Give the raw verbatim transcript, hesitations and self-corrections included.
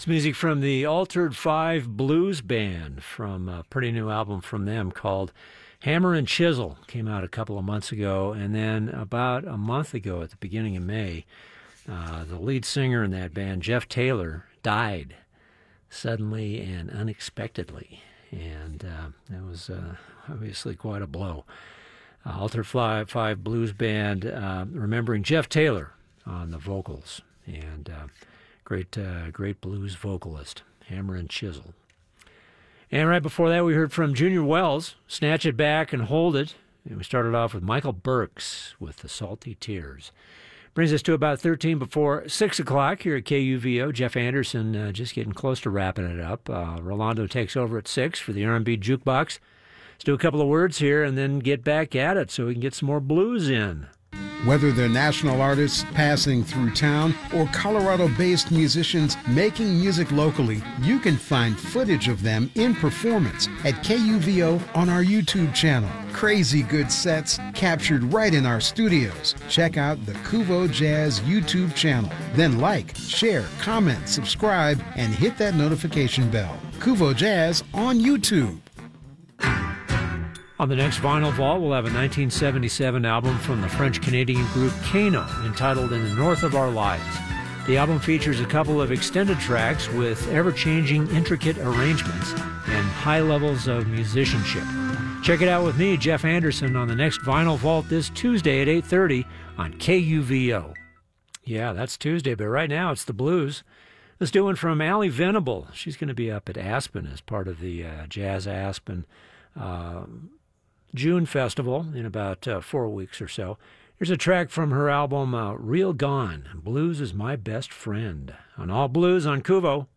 It's music from the Altered Five Blues Band from a pretty new album from them called Hammer and Chisel. Came out a couple of months ago, and then about a month ago at the beginning of May, uh, the lead singer in that band, Jeff Taylor, died suddenly and unexpectedly, and uh, that was uh, obviously quite a blow. Uh, Altered Five, Five Blues Band, uh, remembering Jeff Taylor on the vocals, and uh, Great, uh, great blues vocalist, Hammer and Chisel. And right before that, we heard from Junior Wells, Snatch It Back and Hold It. And we started off with Michael Burks with The Salty Tears. Brings us to about thirteen before six o'clock here at K U V O. Jeff Anderson uh, just getting close to wrapping it up. Uh, Rolando takes over at six for the R and B Jukebox. Let's do a couple of words here and then get back at it so we can get some more blues in. Whether they're national artists passing through town or Colorado-based musicians making music locally, you can find footage of them in performance at K U V O on our YouTube channel. Crazy good sets captured right in our studios. Check out the Kuvo Jazz YouTube channel. Then like, share, comment, subscribe, and hit that notification bell. Kuvo Jazz on YouTube. On the next Vinyl Vault, we'll have a nineteen seventy-seven album from the French-Canadian group Kano, entitled In the North of Our Lives. The album features a couple of extended tracks with ever-changing, intricate arrangements and high levels of musicianship. Check it out with me, Jeff Anderson, on the next Vinyl Vault this Tuesday at eight thirty on K U V O. Yeah, that's Tuesday, but right now it's the blues. Let's do one from Allie Venable. She's going to be up at Aspen as part of the uh, Jazz Aspen uh, June Festival in about uh, four weeks or so. Here's a track from her album, uh, Real Gone, Blues is My Best Friend, on All Blues on Kuvo.